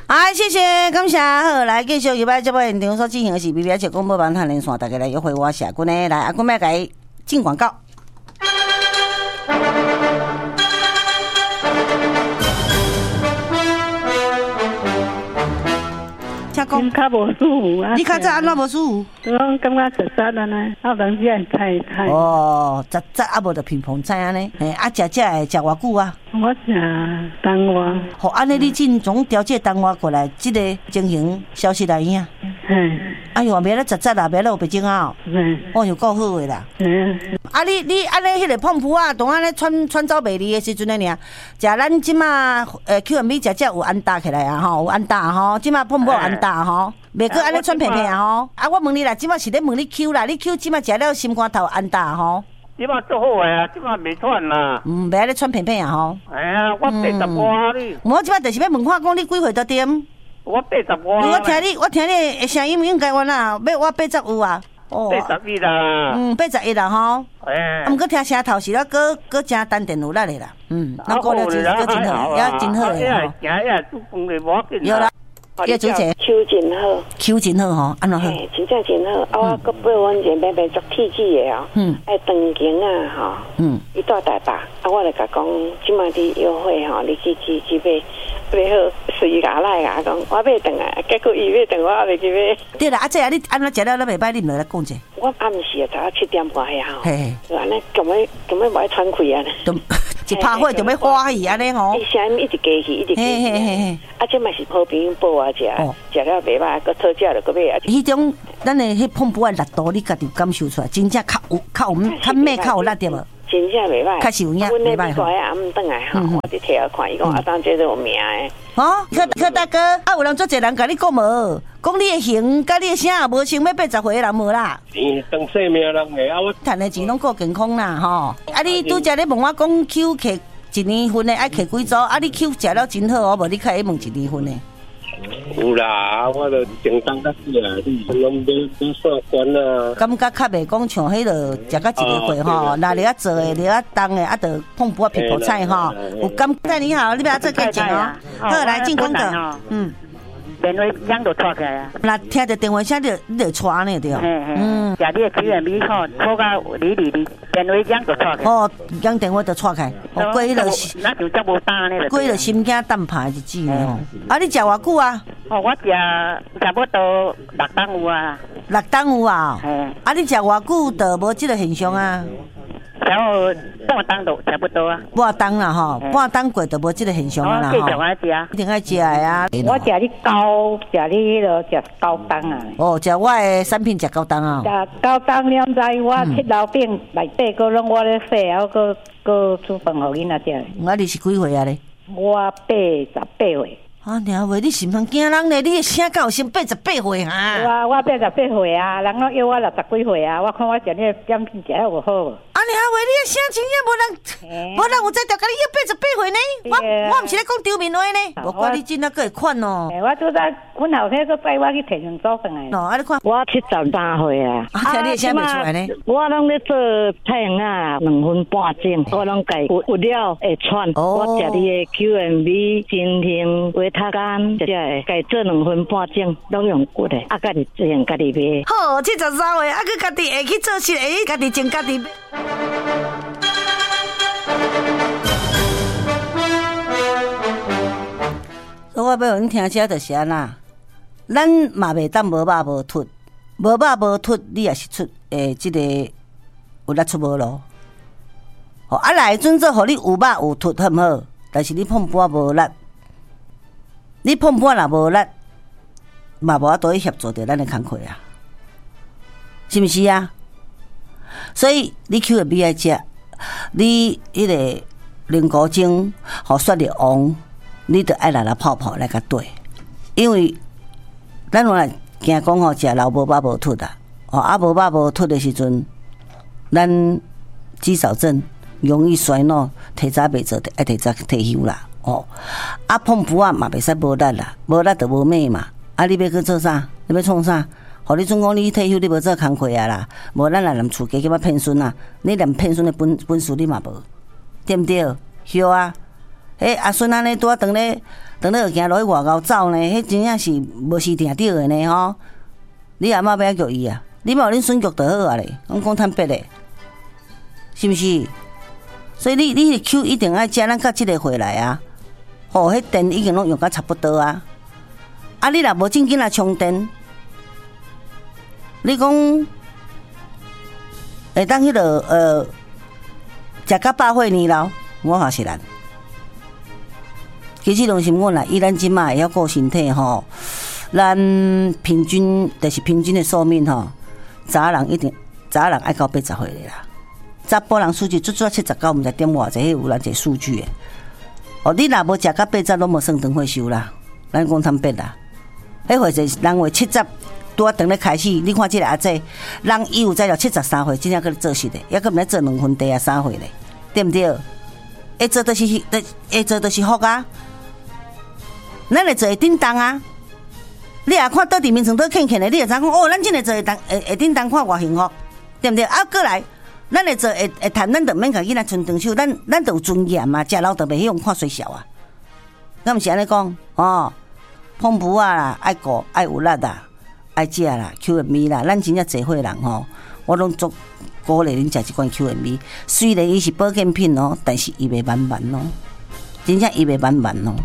好，谢谢，感谢。好，来继续入来节目现场所进行的是 BBS 广播网台连线，大家来约会我社君的，来阿君要给进广告。 讲较无舒服啊！ 你较早安怎无舒服？ 我感觉实实安尼，啊，人只菜菜。 哦，实啊无就乒乓菜安尼，嘿，啊，食会食偌久啊？ 我食冬瓜。 好，安尼你尽总调节冬瓜过来，这个情形消失来影。哎呦，别咧实实啦，别咧有白种啊！哦，又够好诶啦。啊，你安尼迄个碰扑啊，当安尼穿走袂离诶时阵诶尔，食咱即马QMB 食有安搭起来啊吼，有安搭吼，即马碰扑有安搭吼，袂过安尼穿平平啊吼。啊，我问你啦，即马是咧问你 Q 啦，你 Q 即马食了心肝头安搭吼？ 即马做好诶啊，即马袂喘啦。 袂安尼穿平平啊吼。 哎呀，我80外你。 我即马就是要问看讲你几岁到点？ 我80外。 我听你声音应该我啦，要我80有啊。 哦，81啦。 81啦吼。 哎。 啊，毋过听声头是了，搁真单电有力的啦。那过了真好，也真好的吼。 也做饭的无要紧。 有啦。叶主席， 秋真好， 秋真好吼，安怎好？ 真正真好。啊，我搁陪阮一妹妹做体检的哦，爱长经啊吼，伊住台北，啊，我就甲讲，即马你优惠吼，你去买，买好随牙来甲讲，我买顿啊，结果伊买顿我也袂去买。 对啦，啊这啊你安怎食了咱袂歹，你毋来讲者。 我暗时啊，早7点半遐吼， 嘿， 安尼咁要无爱喘气啊？ 一拍火就要欢喜安尼吼。 伊声音一直加去，一直加去。啊，这嘛是好朋友报我食，食了袂歹，搁讨价就搁买啊。 迄种咱的迄碰不啊力度，你家己感受出来，真正较有较咩较有力对无？ 真正袂歹， 较是有影袂歹吼。阮那暗顿来吼，我伫摕看，伊讲啊，当这都有名的。 哦，柯大哥，啊，有人做侪人甲你讲无？讲你的型甲你的声也无像要80岁的人无啦。 当性命人诶，啊我赚的钱拢够健康啦吼。啊，你拄则咧问我讲 Q 摕1年份的爱摕几组？啊，你 Q 食了真好哦，无你开问1年份的。 有啦，我就正当较死啦，你拢要算关啊。 感觉较袂讲像迄落食到1个岁吼，哪里啊做的，哪里啊当的，啊得碰不啊皮泡菜吼。有感觉你好，你不要做介绍哦。好，来进广告。 电话响就拖起来啊！ 那听到电话声你就传呢对。 食你的QMB吼，拖到你，电话响就拖起来。 哦，响电话就传开。哦，过迄落那就遮无单呢。 过迄落心惊胆怕日子呢吼。啊，你食偌久啊？ 哦，我食差不多6档有啊。 6档有啊？啊，你食偌久就无即个现象啊？ 然后半档都差不多啊， 半档啦吼，半档过就无即个现象啦吼。 继续爱食， 一定爱食的啊。 我食你高，食你迄落食高档啊。 哦，食我的产品食高档啊。 食高档了在我铁楼顶内底，搁拢我咧洗，啊，搁煮饭互囡仔食。 啊，你是几岁啊咧？ 我88岁。 啊，娘喂，你是毋通惊人咧？你的声敢有先88岁哈？ 我88岁啊，人讲约我60几岁啊，我看我食你点心食得有好。 啊，娘喂，你的声真正无人有在调甲你约88岁呢？我毋是咧讲丢面话呢，无怪你真啊个会款哦。 我拄则阮后生搁带我去田园做饭诶。 啊，你看我73岁啊。 啊，听你的声袂出来呢。 我拢咧做太阳啊，2分半钟，我拢家有了会喘。我食你的 QMB 真听维他干，食会家做2分半钟，拢用骨的，啊，家己用家己买。 好，73岁，啊，佮家己会去做事，会家己种家己。所以我要互恁听遮就是安那，咱嘛袂当无肉无凸，无肉无凸，你也是出即个有力出无咯。吼啊来准做，互你有肉有凸，好毋好？但是你碰波无力，你碰波若无力，嘛无法度去协助着咱的工课啊，是毋是啊？所以你 QMB 爱食，你迄个菱骨精和雪粒王，你得爱来泡泡来甲对，因为咱原来惊讲吼食老无肉无凸啊，啊无肉无凸的时阵，咱肌少症容易衰老，提早袂做，爱提早退休啦。哦，啊碰布啊嘛袂使无力啦，无力就无命嘛。啊你要去做啥？你要创啥？互你总讲你退休，你无做工课啊啦，无咱来连厝家叫我骗孙啊，你连骗孙的本事你嘛无，对毋对？休啊， 阿孙安尼拄啊当咧行落去外口走呢，迄真正是无时定着的呢吼。你阿嬷要叫伊啊，你嘛有恁孙局就好啊咧，阮讲坦白咧，是毋是？所以你的手一定爱食，咱到即个回来啊。吼，迄电已经拢用甲差不多啊。啊，你若无正经来充电，你讲会当迄个食到100岁年老，我话是难。其实拢是阮啦，以咱即卖会晓顾身体吼，咱平均就是平均的寿命吼，查人爱到80岁的啦。查甫人数据足足79，毋知点偌济，有咱这数据的。哦，你若无食到80，拢无算长岁寿啦。咱讲坦白啦，迄或者人话70，拄啊长咧开始，你看即个阿姐，人伊有才了73岁，真正搁咧做事的，抑搁毋知做2分地啊3岁咧，对毋对？会做就是福啊，咱会做会叮当啊。你也看倒伫面床倒欠欠的，你会知讲哦，咱真会做会叮当，看偌幸福，对毋对？啊，过来。咱会做会趁，咱就免甲囡仔伸长手，咱就有尊严嘛。食老就袂迄种看衰小啊。咱毋是安尼讲哦，澎湖啊啦，爱顾爱有力啦，爱食啦 ，QMB 啦，咱真正侪岁人吼，我拢足鼓励恁食一罐 QMB。虽然伊是保健品哦，但是伊袂慢慢哦，真正伊袂慢慢哦。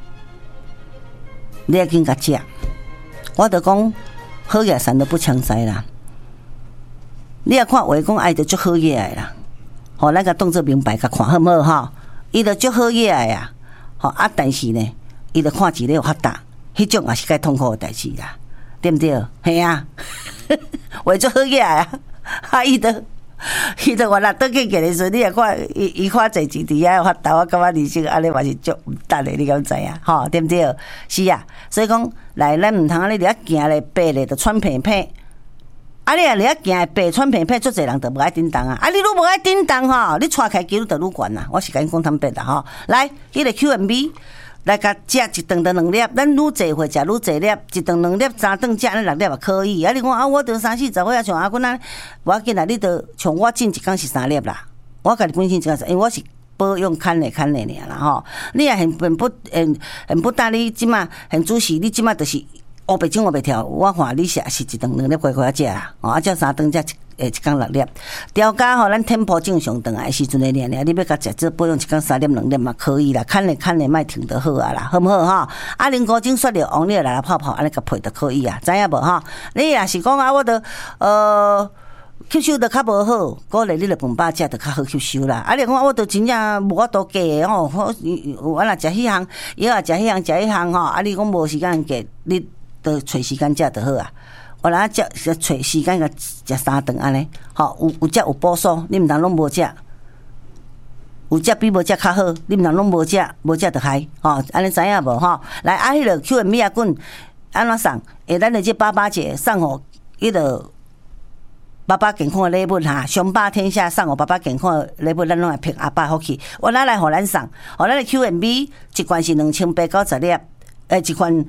你要紧甲食，我就讲好野散都不强塞啦。你也看话讲爱着足好嘢诶啦，吼，咱甲当作明白甲看好唔好吼？伊着足好嘢诶啊，吼啊！但是呢，伊着看一个有发达，迄种也是介痛苦诶代志啦，对毋对？嘿啊，话足好嘢啊！啊，伊着我若倒去个的时候，你也看伊看侪钱伫遐有发达，我感觉人生安尼嘛是足毋值诶，你敢知影？吼，对毋对？是啊，所以讲来咱毋通安尼伫遐行咧爬咧，着喘屁屁。啊！你啊行白穿片片，足侪人就无爱叮当啊！啊，你愈无爱叮当吼，你带开几率就愈悬啦。我是甲你讲坦白啦吼。来，迄个 QMB 来甲食一顿到2粒，咱愈侪岁食愈侪粒，一顿2粒3顿食，咱6粒也可以。啊，你讲啊，我着30、40岁啊，像阿阮啊，无要紧啦，你着像我进一工是3粒啦。我甲你本身一工是，因为我是保养看咧尔啦吼。你也很不但你即马很主席，你即马就是乌白种乌白跳，我看你是一顿2粒乖乖食啦，啊，照3顿食一工6粒，调加吼咱tempo正常顿来时阵的量，你要甲食这保养一工3粒2粒嘛可以啦，看咧莫停就好啊啦，好毋好哈？啊，零古精雪了，王你来泡泡，安尼甲配就可以啊，知影无哈？你若是讲啊，我着吸收得较无好，鼓励你着饭饱食得较好吸收啦。啊，你讲我着真正无法度加的吼，我若食迄项，伊若食迄项，食迄项吼，啊，你讲无时间加，你着找时间食就好啊。我若找时间甲食3顿安尼，吼，有食有补数，你毋通拢无食，有食比无食较好，你毋通拢无食，无食就害，吼，安尼知影无吼？来，啊，迄个 QM 啊棍安怎送？咱的这爸节送互迄个。爸爸健康的礼物哈，上霸天下送我爸爸健康的礼物，咱拢会评阿爸福气。我哪来互咱送？互咱的 QMB 一罐是2890粒，一罐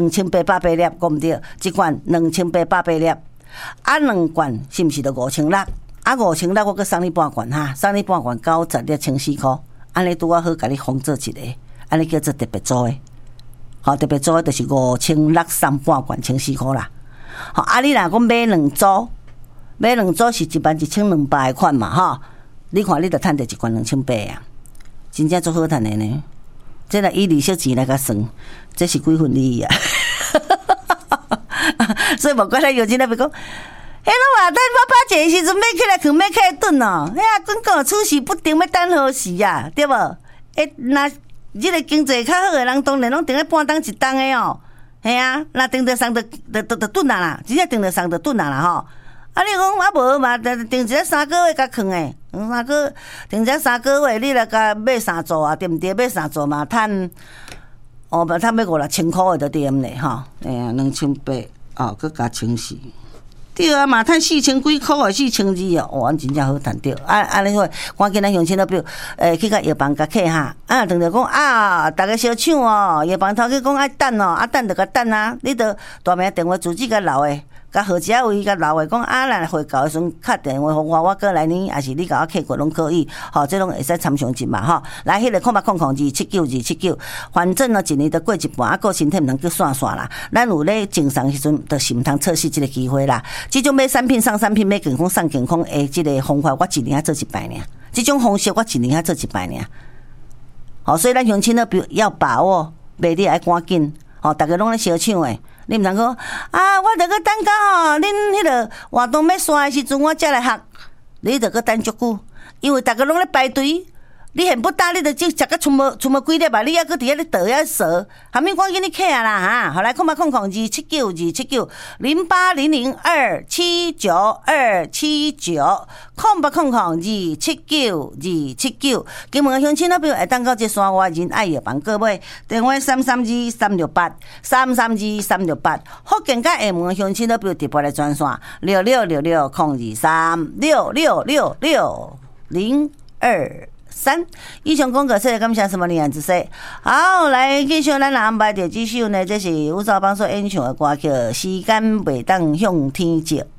2880粒，讲毋对，一罐2880粒，啊2罐是毋是就5600？啊5600我搁送你半罐哈，送你半罐90粒14块，安尼拄啊好，甲你封做一个，安尼叫做特别组的。好，特别组的就是5600送半罐14块啦。好，啊你若讲买2组。买2组是11200的款嘛，吼！你看，你着趁着一罐2800啊，真正足好趁的呢。这若以利息钱来甲算，这是几分利益啊？所以无怪咱有钱那边讲，迄拢话等爸爸节时阵买起来去买起来炖哦。哎呀，讲讲处事不定要等何时啊？对无？那这个经济较好的人，当然拢定咧半当一当的哦。系啊，那定着送着炖啊啦，真正定着送着炖啊啦吼。啊！你讲啊无嘛？定一个3个月甲囥诶定一个3个月，你来甲买3组啊，对毋对？买3组嘛，趁要5-6千块的就对咧吼。哎呀，2800哦，佮加14，对啊嘛，趁4000几块的4200哦，哇，真正好趁着。安尼话，赶紧咱乡亲那边去甲药房甲客哈。啊，等着讲啊，大家小抢哦，药房头去讲爱等哦，啊等着甲等啊，你着大名电话住址甲留诶。 甲好食位甲老话讲啊，咱会到的时阵敲电话互我过来呢，还是你甲我客过拢可以，吼，这拢会使参详一嘛，吼。来，迄个0800279279，反正呢一年都过一半，啊，个身体毋通去散啦。咱有咧正常时阵，就是毋通错失即个机会啦。即种买产品送产品，买健康送健康的即个方法，我一年做一摆尔。即种方式我一年做一摆尔。好，所以咱乡亲呢，要把握，卖你爱赶紧。吼，大家拢咧烧抢诶。你毋通讲啊，我着去等到吼，恁迄个活动要煞诶时阵，我才来学。你着去等足久，因为大家拢咧排队，你现不打，你着食甲出无几粒吧？你还搁伫遐咧倒遐扫，还免赶紧你客啊啦哈！好来，0800279279，0800279279，金门乡亲那边会当到这山外人爱药房购买，电话332-368，332-368，福建甲厦门乡亲那边直播来专线6666-02666-023。以上广告说感谢什么李之说。好，来继续咱安排着这首呢，这是吴兆邦所演唱的歌曲《时间袂当向天照》。